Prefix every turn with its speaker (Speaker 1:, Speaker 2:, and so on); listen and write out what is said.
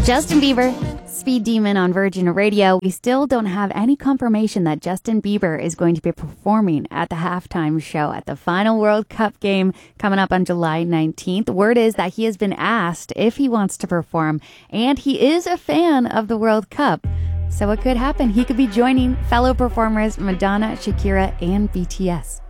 Speaker 1: Justin Bieber, Speed Demon on Virgin Radio. We still don't have any confirmation that Justin Bieber is going to be performing at the halftime show at the final World Cup game coming up on July 19th. Word is that he has been asked if he wants to perform, and he is a fan of the World Cup. So it could happen. He could be joining fellow performers Madonna, Shakira, and BTS.